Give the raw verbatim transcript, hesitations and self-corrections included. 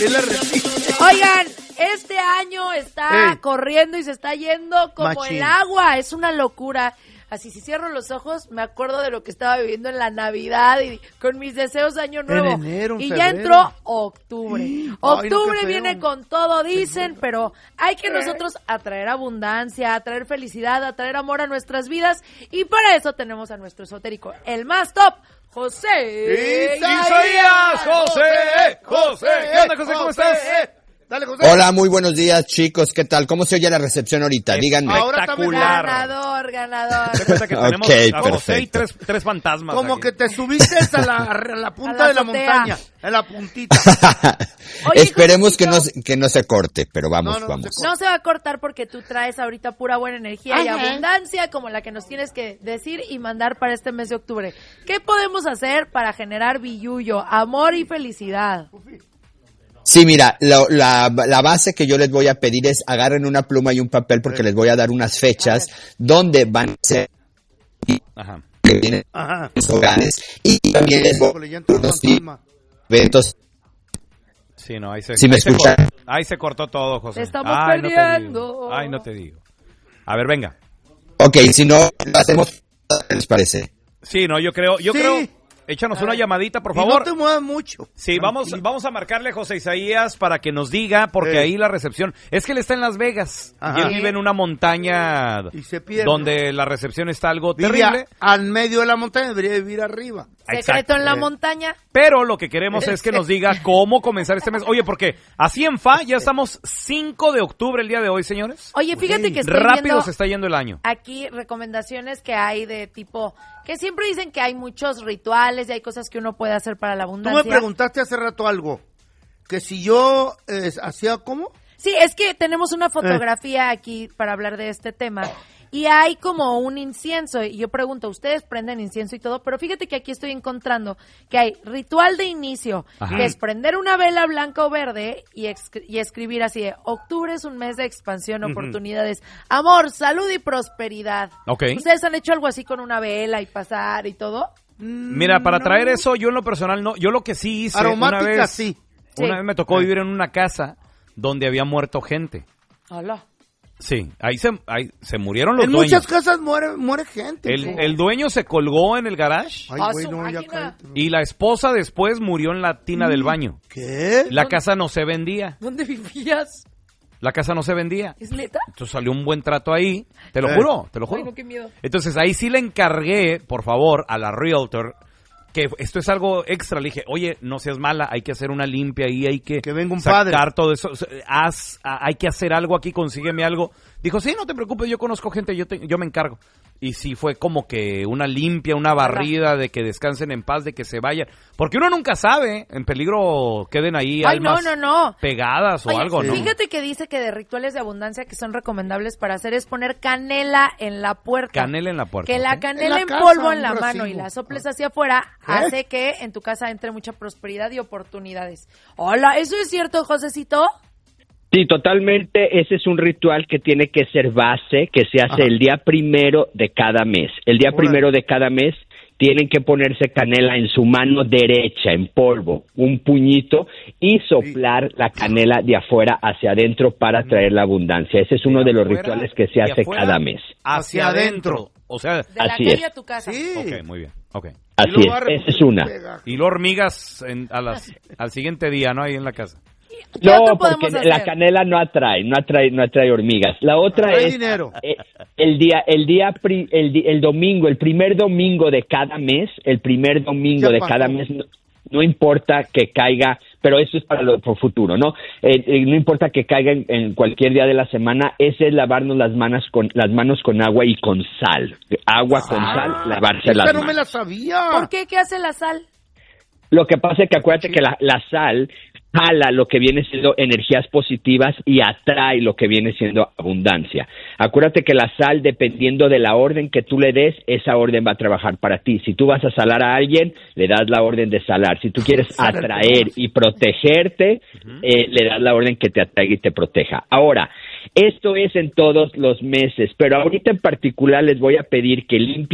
la repite. Oigan, este año está Ey. corriendo y se está yendo como Machín. el agua. Es una locura. Así, si cierro los ojos, me acuerdo de lo que estaba viviendo en la Navidad y con mis deseos de año nuevo. En enero, en y febrero. ya entró octubre. Ay, Octubre no, qué feo. viene con todo, dicen, pero hay que nosotros atraer abundancia, atraer felicidad, atraer amor a nuestras vidas. Y para eso tenemos a nuestro esotérico, el más top, José Isaías, José, José. ¿Qué onda, José? ¿Cómo estás? Dale, José. Hola, muy buenos días, chicos. ¿Qué tal? ¿Cómo se oye la recepción ahorita? Díganme. Ahora también Espectacular. Ganador, ganador. Te cuenta que tenemos Ok, a José y perfecto. tres, tres fantasmas. Como aquí. que te subiste a la, a la punta A la de la azotea. montaña, en la puntita. Oye, Esperemos que no, Josecito, se- que no se corte, pero vamos, No, no, no vamos. se no se va a cortar porque tú traes ahorita pura buena energía y Ajá. abundancia como la que nos tienes que decir y mandar para este mes de octubre. ¿Qué podemos hacer para generar billullo, amor y felicidad? Sí, mira, lo- la, la base que yo les voy a pedir es agarren una pluma y un papel porque les voy a dar unas fechas donde van a ser Ajá. que vienen Ajá. los hogares y también les voy Híjole, ya entró el a unos fantasma. eventos. Sí, no, ahí se, ¿Sí me ahí se escuchan? cortó, ahí se cortó todo, José. Te estamos Ay, no te perdiendo. digo. Ay, no te digo. A ver, venga. Ok, si no, lo hacemos, ¿qué les parece? Sí, no, yo creo, yo Sí. creo. Échanos una llamadita, por Y no favor. te muevas mucho. Sí, vamos, Tranquilo. vamos a marcarle a José Isaías para que nos diga, porque Eh. ahí la recepción, es que él está en Las Vegas Ajá. y él vive en una montaña Y se pierde. donde la recepción está algo Vive terrible. a- al medio de la montaña, debería vivir arriba. Secreto Exacto. en la Eh. montaña. Pero lo que queremos es que nos diga cómo comenzar este mes. Oye, porque así en F A ya estamos cinco de octubre el día de hoy, señores. Oye, fíjate que estoy Rápido viendo se está yendo el año. aquí recomendaciones que hay de tipo, que siempre dicen que hay muchos rituales y hay cosas que uno puede hacer para la Tú abundancia. me preguntaste hace rato algo. Que si yo eh, hacía, ¿cómo? Sí, es que tenemos una fotografía aquí para hablar de este tema y hay como un incienso y yo pregunto, ¿ustedes prenden incienso y todo? Pero fíjate que aquí estoy encontrando que hay ritual de inicio, Ajá. que es prender una vela blanca o verde y, ex- y escribir así de, octubre es un mes de expansión, oportunidades, amor, salud y prosperidad. Ok. ¿Ustedes han hecho algo así con una vela y pasar y todo? Mira, para No. traer eso, yo en lo personal no. Yo lo que sí hice Aromática, una vez, sí. una Sí. vez me tocó vivir en una casa donde había muerto gente. Hola. Sí, ahí se, ahí se murieron los En dueños. muchas casas muere, muere gente. El, sí. el dueño se colgó en el garage Ay, A güey, su no, ya máquina. cállate. y la esposa después murió en la tina del baño. ¿Qué? La casa no se vendía. ¿Dónde vivías? La casa no se vendía. ¿Es neta? Entonces salió un buen trato ahí. Te lo Eh. juro, te lo juro. Ay, no, qué miedo. Entonces ahí sí le encargué, por favor, a la realtor, que esto es algo extra. Le dije, oye, no seas mala, hay que hacer una limpia ahí, hay que, Que venga un sacar padre. todo eso. O sea, Haz, a- hay que hacer algo aquí, consígueme algo. Dijo, sí, no te preocupes, yo conozco gente, yo, te- yo me encargo. Y sí fue como que una limpia, una barrida, de que descansen en paz, de que se vayan. Porque uno nunca sabe, en peligro queden ahí Ay, no, almas no, no. pegadas o Oye, algo, ¿no? fíjate que dice que de rituales de abundancia que son recomendables para hacer es poner canela en la puerta. Canela en la puerta. Que la ¿ok? canela En en, la casa, polvo en un la mano racimo. y la soples hacia afuera ¿Qué? hace que en tu casa entre mucha prosperidad y oportunidades. Hola, ¿eso es cierto, Josecito? Sí, totalmente. Ese es un ritual que tiene que ser base, que se hace Ajá. el día primero de cada mes. El día Órale. primero de cada mes tienen que ponerse canela en su mano derecha, en polvo, un puñito, y soplar la canela de afuera hacia adentro para traer la abundancia. Ese es uno de los afuera- rituales que se de hace afuera cada mes. Hacia Hacia adentro. adentro. O sea, De la Así calle es. a tu casa. Sí. ok, muy bien. Ok. Así Y luego es, agarra esa es una. pega. Y lo hormigas en- a las, al siguiente día, ¿no? Ahí en la casa. ¿Qué No, otro porque podemos la hacer? canela no atrae, no atrae, no atrae hormigas. La otra Atrae es dinero. eh, el día, el día, pri- el, di- el domingo, el primer domingo de cada mes, el primer domingo Ya de pasó. cada mes, no, no importa que caiga, pero eso es para lo por futuro, ¿no? Eh, eh, no importa que caiga en, en cualquier día de la semana, ese es lavarnos las manos con las manos con agua y con sal, agua con sal, lavarse Esta las no me manos. la sabía. ¿Por qué? ¿Qué hace la sal? Lo que pasa es que acuérdate que la, la sal jala lo que viene siendo energías positivas y atrae lo que viene siendo abundancia. Acuérdate que la sal, dependiendo de la orden que tú le des, esa orden va a trabajar para ti. Si tú vas a salar a alguien, le das la orden de salar. Si tú quieres atraer y protegerte, eh, le das la orden que te atraiga y te proteja. Ahora, esto es en todos los meses, pero ahorita en particular les voy a pedir que limpien